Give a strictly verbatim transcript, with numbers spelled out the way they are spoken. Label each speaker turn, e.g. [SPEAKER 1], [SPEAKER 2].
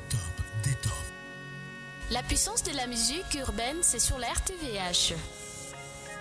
[SPEAKER 1] top des tops.
[SPEAKER 2] La puissance de la musique urbaine, c'est sur la R T V H.